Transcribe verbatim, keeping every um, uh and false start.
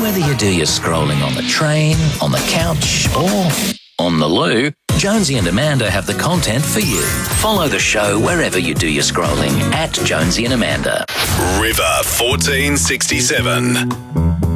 Whether you do your scrolling on the train, on the couch, or on the loo, Jonesy and Amanda have the content for you. Follow the show wherever you do your scrolling at Jonesy and Amanda. River fourteen sixty-seven.